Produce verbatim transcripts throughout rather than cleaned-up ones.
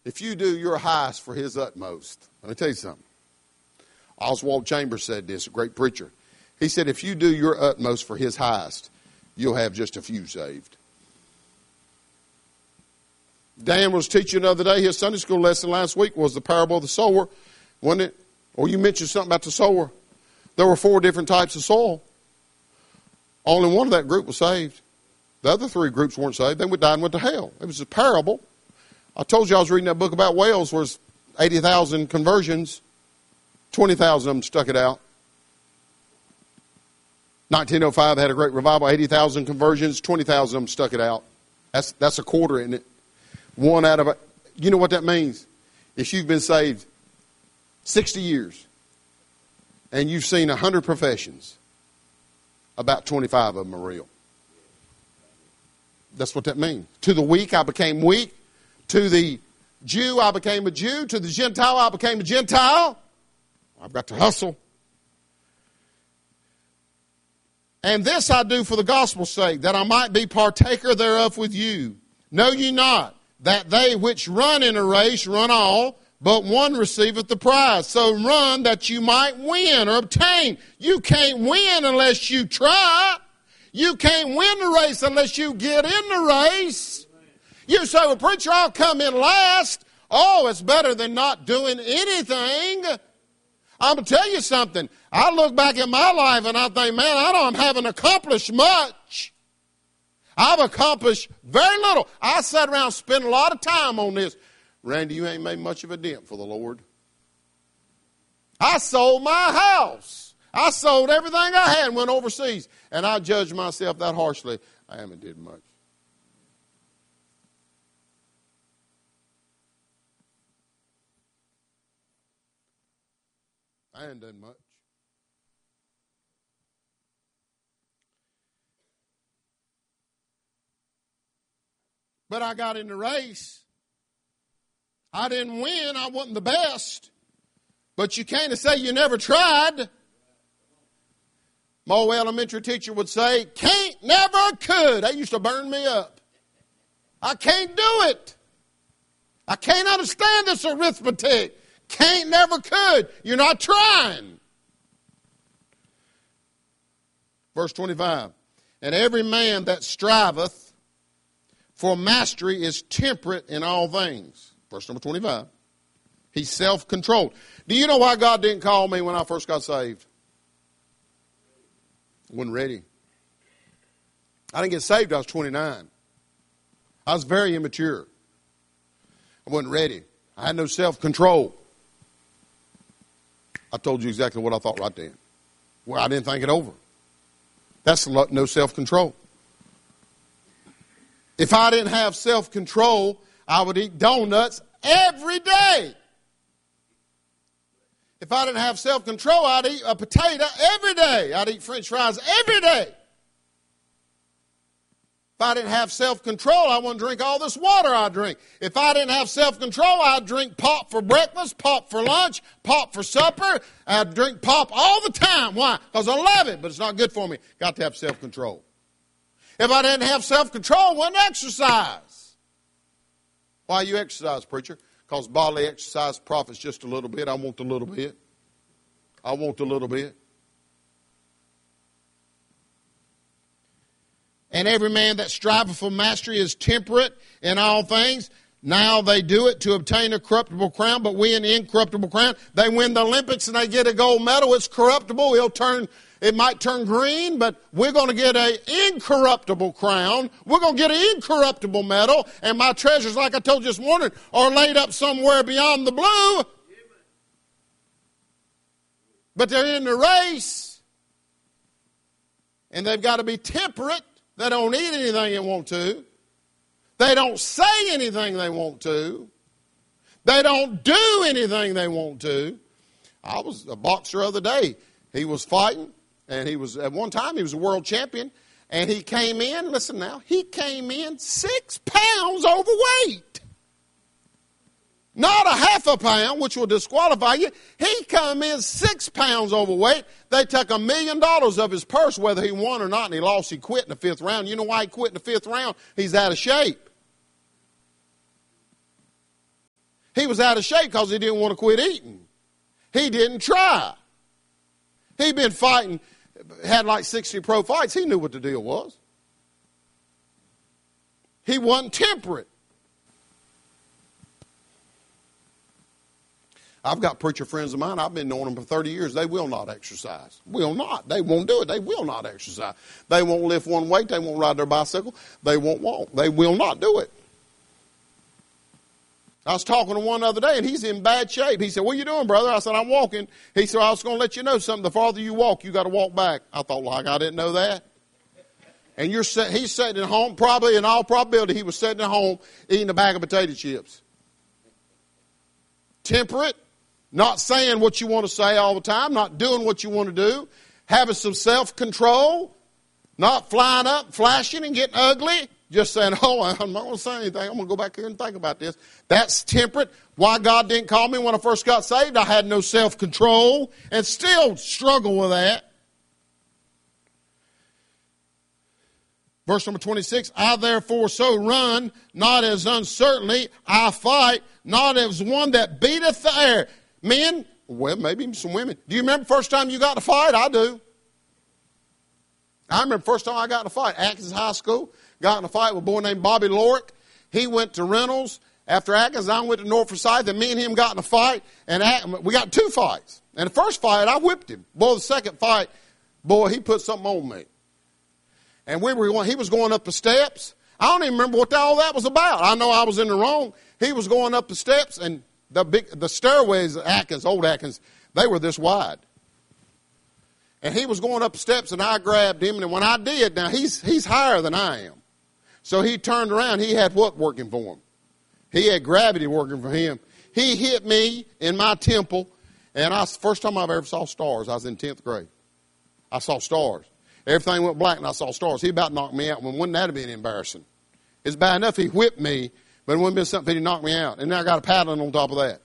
If you do your highest for his utmost. Let me tell you something. Oswald Chambers said this, a great preacher. He said, if you do your utmost for his highest, you'll have just a few saved. Dan was teaching the other day, his Sunday school lesson last week was the parable of the sower, wasn't it? Or you mentioned something about the sower. There were four different types of soil. Only one of that group was saved. The other three groups weren't saved. They died and went to hell. It was a parable. I told you I was reading that book about Wales where it's eighty thousand conversions. twenty thousand of them stuck it out. nineteen oh five had a great revival, eighty thousand conversions, twenty thousand of them stuck it out. That's, that's a quarter, isn't it? One out of a, you know what that means? If you've been saved sixty years and you've seen one hundred professions, about twenty-five of them are real. That's what that means. To the weak, I became weak. To the Jew, I became a Jew. To the Gentile, I became a Gentile. I've got to hustle. And this I do for the gospel's sake, that I might be partaker thereof with you. Know ye not that they which run in a race run all, but one receiveth the prize. So run that you might win or obtain. You can't win unless you try. You can't win the race unless you get in the race. You say, well, preacher, I'll come in last. Oh, it's better than not doing anything. I'm going to tell you something. I look back at my life and I think, man, I don't haven't accomplished much. I've accomplished very little. I sat around and spent a lot of time on this. Randy, you ain't made much of a dent for the Lord. I sold my house. I sold everything I had and went overseas. And I judged myself that harshly. I haven't did much. I ain't done much. But I got in the race. I didn't win. I wasn't the best. But you can't say you never tried. My old elementary teacher would say, can't, never, could. That used to burn me up. I can't do it. I can't understand this arithmetic. Can't, never, could. You're not trying. Verse twenty-five. And every man that striveth for mastery is temperate in all things. Verse number twenty-five. He's self-controlled. Do you know why God didn't call me when I first got saved? I wasn't ready. I didn't get saved, I was twenty-nine. I was very immature. I wasn't ready. I had no self-control. I told you exactly what I thought right then. Well, I didn't think it over. That's no self-control. If I didn't have self-control, I would eat donuts every day. If I didn't have self-control, I'd eat a potato every day. I'd eat French fries every day. If I didn't have self-control, I wouldn't drink all this water I drink. If I didn't have self-control, I'd drink pop for breakfast, pop for lunch, pop for supper. I'd drink pop all the time. Why? Because I love it, but it's not good for me. Got to have self-control. If I didn't have self-control, I wouldn't exercise. Why you exercise, preacher? Because bodily exercise profits just a little bit. I want a little bit. I want a little bit. And every man that striveth for mastery is temperate in all things. Now they do it to obtain a corruptible crown, but we an incorruptible crown. They win the Olympics and they get a gold medal. It's corruptible. It'll turn, it might turn green, but we're going to get an incorruptible crown. We're going to get an incorruptible medal. And my treasures, like I told you this morning, are laid up somewhere beyond the blue. But they're in the race. And they've got to be temperate. They don't eat anything they want to. They don't say anything they want to. They don't do anything they want to. I was a boxer the other day. He was fighting, and he was at one time he was a world champion, and he came in, listen now, he came in six pounds overweight. Not a half a pound, which will disqualify you. He come in six pounds overweight. They took a million dollars of his purse, whether he won or not, and he lost. He quit in the fifth round. You know why he quit in the fifth round? He's out of shape. He was out of shape because he didn't want to quit eating. He didn't try. He'd been fighting, had like sixty pro fights. He knew what the deal was. He wasn't temperate. I've got preacher friends of mine, I've been knowing them for thirty years. They will not exercise. Will not. They won't do it. They will not exercise. They won't lift one weight. They won't ride their bicycle. They won't walk. They will not do it. I was talking to one the other day, and he's in bad shape. He said, what are you doing, brother? I said, I'm walking. He said, I was going to let you know something. The farther you walk, you got to walk back. I thought, like, I didn't know that. And you're set, he's sitting at home, probably in all probability, he was sitting at home eating a bag of potato chips. Temperate. Not saying what you want to say all the time, not doing what you want to do, having some self-control, not flying up, flashing and getting ugly, just saying, oh, I'm not going to say anything. I'm going to go back here and think about this. That's temperate. Why God didn't call me when I first got saved, I had no self-control and still struggle with that. Verse number twenty-six, I therefore so run, not as uncertainly, I fight, not as one that beateth the air. Men, well, maybe some women. Do you remember the first time you got in a fight? I do. I remember the first time I got in a fight. Atkins High School. Got in a fight with a boy named Bobby Lorick. He went to Reynolds. After Atkins, I went to North Forsyth, and me and him got in a fight. And we got two fights. And the first fight, I whipped him. Boy, the second fight, boy, he put something on me. And we were going, he was going up the steps. I don't even remember what all that was about. I know I was in the wrong. He was going up the steps, and The big, the stairways at Atkins, old Atkins, they were this wide. And he was going up the steps, and I grabbed him. And when I did, now he's he's higher than I am. So he turned around. He had what working for him? He had gravity working for him. He hit me in my temple. And I, first time I've ever saw stars, I was in tenth grade. I saw stars. Everything went black, and I saw stars. He about knocked me out. Well, wouldn't that have been embarrassing? It's bad enough he whipped me, but it wouldn't have been something he'd knock me out. And now I got a paddling on top of that.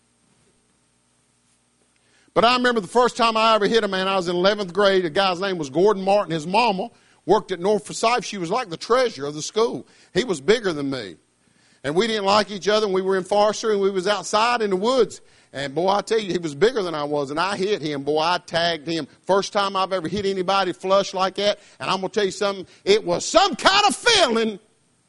But I remember the first time I ever hit a man, I was in eleventh grade. The guy's name was Gordon Martin. His mama worked at North Forsyth. She was like the treasurer of the school. He was bigger than me. And we didn't like each other, and we were in Forster, and we was outside in the woods. And, boy, I tell you, he was bigger than I was, and I hit him. Boy, I tagged him. First time I've ever hit anybody flush like that. And I'm going to tell you something. It was some kind of feeling.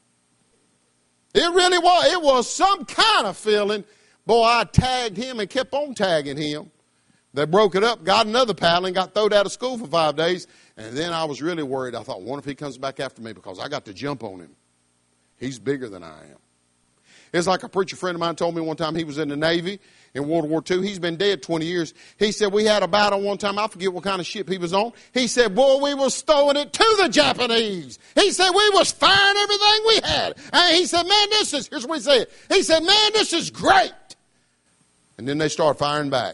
It really was. It was some kind of feeling. Boy, I tagged him and kept on tagging him. They broke it up, got another paddling, got thrown out of school for five days. And then I was really worried. I thought, what if he comes back after me, because I got to jump on him. He's bigger than I am. It's like a preacher friend of mine told me one time. He was in the Navy in World War Two. He's been dead twenty years. He said, we had a battle one time. I forget what kind of ship he was on. He said, boy, we was throwing it to the Japanese. He said, we was firing everything we had. And he said, man, this is, here's what he said. He said, man, this is great. And then they started firing back.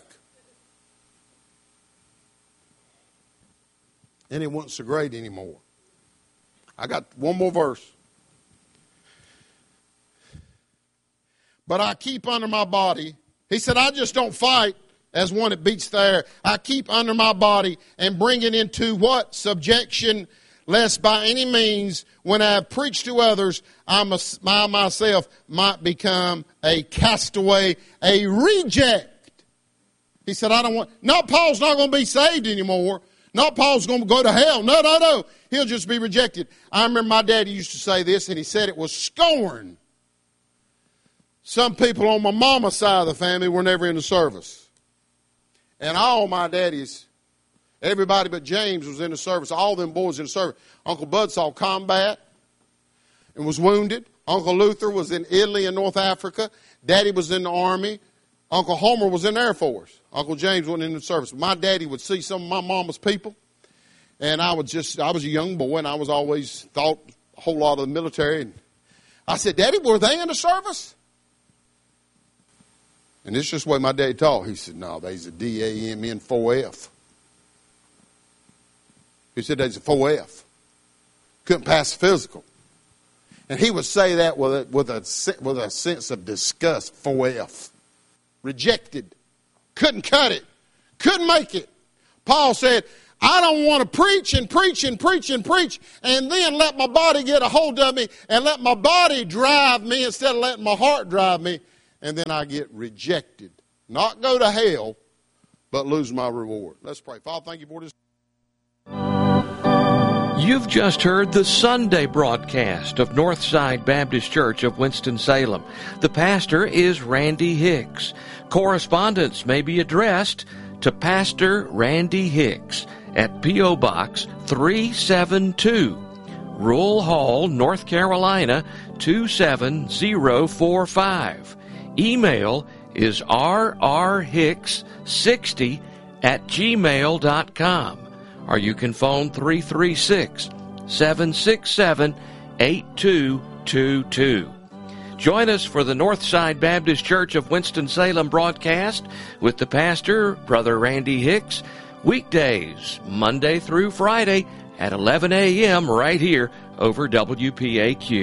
And it wasn't so great anymore. I got one more verse. But I keep under my body. He said, I just don't fight as one that beats the air. I keep under my body and bring it into what? Subjection, lest by any means, when I have preached to others, I, must, I myself might become a castaway, a reject. He said, I don't want, not Paul's not going to be saved anymore. Not Paul's going to go to hell. No, no, no. He'll just be rejected. I remember my daddy used to say this, and he said it was scorn. Some people on my mama's side of the family were never in the service. And all my daddies, everybody but James was in the service. All them boys in the service. Uncle Bud saw combat and was wounded. Uncle Luther was in Italy and North Africa. Daddy was in the Army. Uncle Homer was in the Air Force. Uncle James wasn't in the service. My daddy would see some of my mama's people. And I would just, I was a young boy, and I was always thought a whole lot of the military. And I said, Daddy, were they in the service? And this is just the way my daddy talked. He said, no, they's a D A M N four F. He said, they's a four F. Couldn't pass the physical. And he would say that with a, with a, with a sense of disgust, four F. Rejected. Couldn't cut it. Couldn't make it. Paul said, I don't want to preach and preach and preach and preach and then let my body get a hold of me and let my body drive me instead of letting my heart drive me. and then I get rejected. Not go to hell, but lose my reward. Let's pray. Father, thank you for this. You've just heard the Sunday broadcast of Northside Baptist Church of Winston-Salem. The pastor is Randy Hicks. Correspondence may be addressed to Pastor Randy Hicks at P O. Box three seventy-two, Rural Hall, North Carolina two seven zero four five. Email is r r hicks sixty at gmail dot com. Or you can phone three three six, seven six seven, eight two two two. Join us for the Northside Baptist Church of Winston-Salem broadcast with the pastor, Brother Randy Hicks, weekdays, Monday through Friday at eleven a.m. right here over W P A Q.